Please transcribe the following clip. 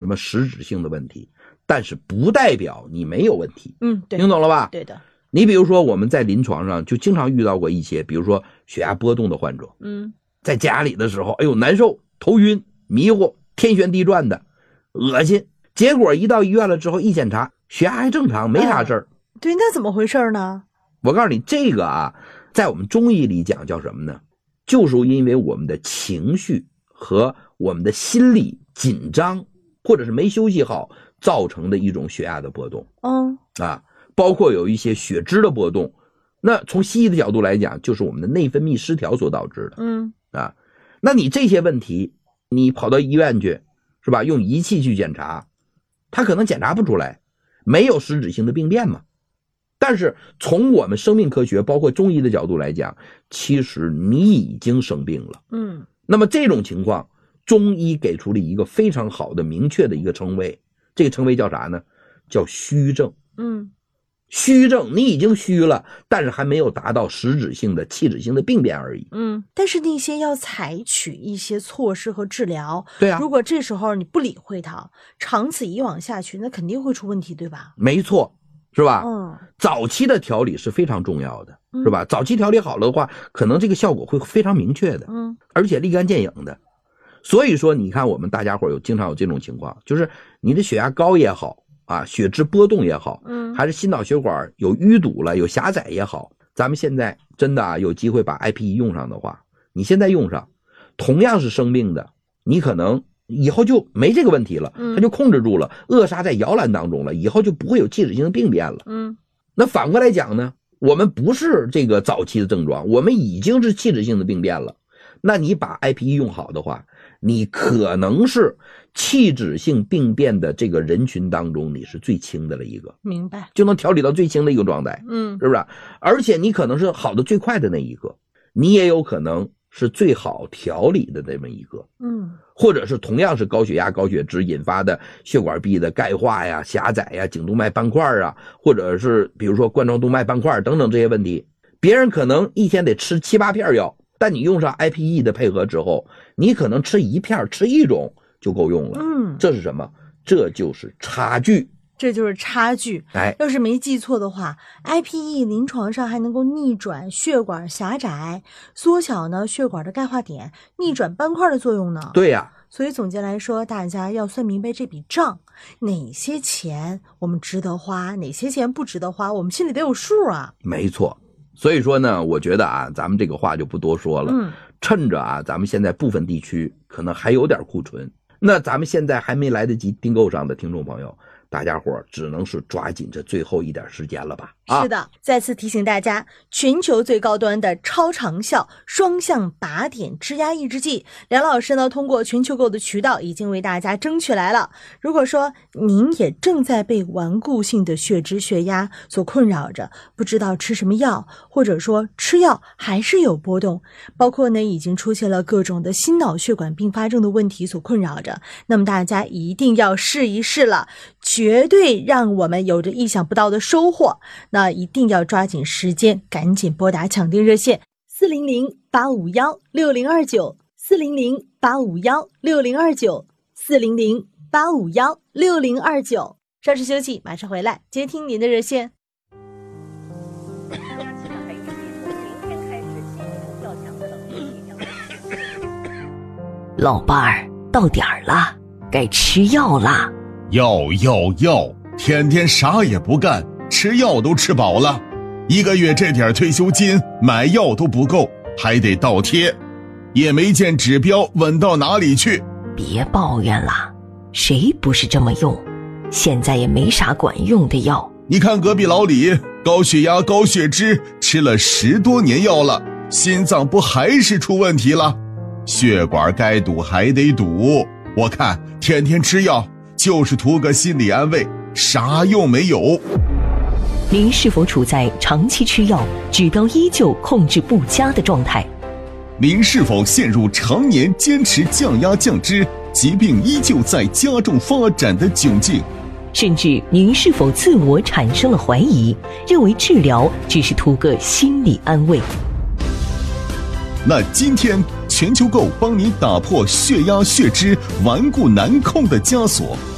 么实质性的问题，但是不代表你没有问题。 对， 听懂了吧？ 对的。 你比如说我们在临床上就经常遇到过一些，比如说血压波动的患者，在家里的时候，哎呦难受，头晕、迷糊、天旋地转的，恶心。结果一到医院了之后一检查，血压还正常，没啥事儿。 对，那怎么回事呢？ 我告诉你，这个啊，在我们中医里讲叫什么呢？就是因为我们的情绪和我们的心理紧张，或者是没休息好造成的一种血压的波动。包括有一些血脂的波动。那从西医的角度来讲，就是我们的内分泌失调所导致的。那你这些问题，你跑到医院去，是吧？用仪器去检查，他可能检查不出来，没有实质性的病变嘛。但是从我们生命科学包括中医的角度来讲，其实你已经生病了。那么这种情况，中医给出了一个非常好的明确的一个称谓，这个称谓叫啥呢？叫虚症。虚症，你已经虚了，但是还没有达到实质性的器质性的病变而已。 但是那些要采取一些措施和治疗。 对啊， 如果这时候你不理会它，长此以往下去，那肯定会出问题，对吧？ 没错，是吧？早期的调理是非常重要的，是吧？早期调理好了的话，可能这个效果会非常明确的，而且立竿见影的。所以说你看我们大家伙经常有这种情况，就是你的血压高也好啊，血脂波动也好，还是心脑血管有淤堵了有狭窄也好，咱们现在真的有机会把 IPE 用上的话，你现在用上，同样是生病的，你可能以后就没这个问题了，它就控制住了，扼杀在摇篮当中了，以后就不会有器质性的病变了。那反过来讲呢，我们不是这个早期的症状，我们已经是器质性的病变了，那你把 IPE 用好的话，你可能是器质性病变的这个人群当中你是最轻的了一个， 明白， 就能调理到最轻的一个状态，是不是？而且你可能是好的最快的那一个，你也有可能是最好调理的这么一个，或者是同样是高血压高血脂引发的血管壁的钙化呀、狭窄呀、颈动脉斑块啊，或者是比如说冠状动脉斑块等等这些问题，别人可能一天得吃7、8片药，但你用上 IPE 的配合之后，你可能吃1片吃1种就够用了。这是什么？这就是差距。 这就是差距。要是没记错的话， IPE 临床上还能够逆转血管狭窄，缩小呢血管的钙化点，逆转斑块的作用呢。 对呀。 所以总结来说，大家要算明白这笔账，哪些钱我们值得花，哪些钱不值得花，我们心里得有数啊。 没错。所以说呢，我觉得啊，咱们这个话就不多说了。趁着啊，咱们现在部分地区可能还有点库存，那咱们现在还没来得及订购上的听众朋友，大家伙只能是抓紧这最后一点时间了吧。 是的，再次提醒大家，全球最高端的超长效双向靶点支压抑制剂，梁老师呢通过全球购的渠道已经为大家争取来了。如果说您也正在被顽固性的血脂血压所困扰着，不知道吃什么药，或者说吃药还是有波动，包括呢已经出现了各种的心脑血管并发症的问题所困扰着，那么大家一定要试一试了，绝对让我们有着意想不到的收获。那一定要抓紧时间，赶紧拨打抢订热线400-851-6029 400-851-6029 400-851-6029。稍事休息，马上回来接听您的热线。 老伴儿，到点儿了，该吃药了。 药，天天啥也不干，吃药都吃饱了，1个月这点退休金买药都不够，还得倒贴，也没见指标稳到哪里去。 别抱怨了，谁不是这么用？现在也没啥管用的药。 你看隔壁老李，高血压高血脂，吃了10多年药了，心脏不还是出问题了？血管该堵还得堵，我看天天吃药就是图个心理安慰，啥用没有。 您是否处在长期吃药指标依旧控制不佳的状态？ 您是否陷入常年坚持降压降脂，疾病依旧在加重发展的窘境？ 甚至您是否自我产生了怀疑，认为治疗只是图个心理安慰？ 那今天全球购帮你打破血压血脂顽固难控的枷锁，